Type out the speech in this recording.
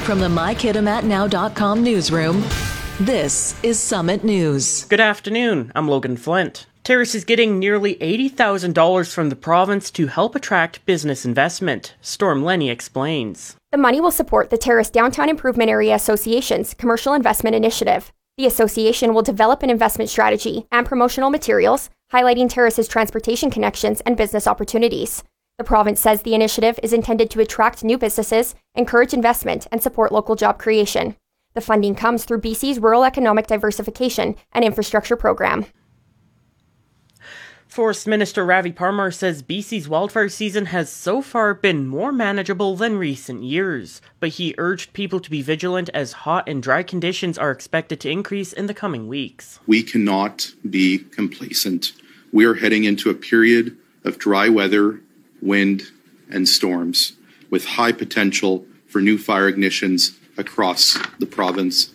From the MyKidamatNow.com newsroom, this is Summit News. Good afternoon, I'm Logan Flint. Terrace is getting nearly $80,000 from the province to help attract business investment. Storm Lenny explains. The money will support the Terrace Downtown Improvement Area Association's commercial investment initiative. The association will develop an investment strategy and promotional materials, highlighting Terrace's transportation connections and business opportunities. The province says the initiative is intended to attract new businesses, encourage investment, and support local job creation. The funding comes through BC's Rural Economic Diversification and Infrastructure Program. Forest Minister Ravi Parmar says BC's wildfire season has so far been more manageable than recent years, but he urged people to be vigilant as hot and dry conditions are expected to increase in the coming weeks. We cannot be complacent. We are heading into a period of dry weather, wind, and storms, with high potential for new fire ignitions across the province